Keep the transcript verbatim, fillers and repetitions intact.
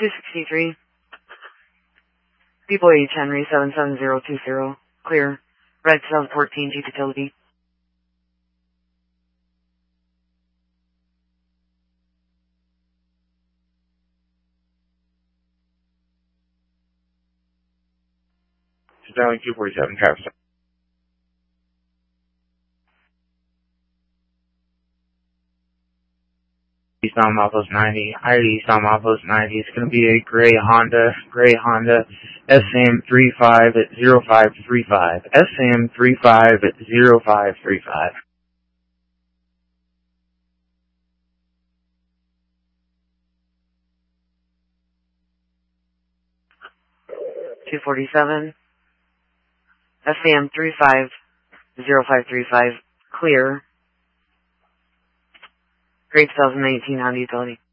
two sixty-three. People H Henry seven seven zero two zero. Clear. Red seven fourteen Jeep Utility. Sterling two forty-seven, traffic. East on Malphos ninety, higher east on Malphos ninety. It's going to be a gray Honda, gray Honda S M thirty-five at zero five three five. S M thirty-five at zero five three five. two forty-seven. S M thirty-five zero five three five. Clear. Grade two thousand nineteen Honda Utility.